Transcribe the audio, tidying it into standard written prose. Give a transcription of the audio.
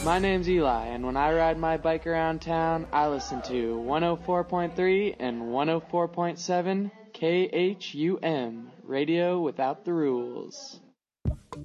My name's Eli, and when I ride my bike around town, I listen to 104.3 and 104.7 KHUM, Radio Without the Rules.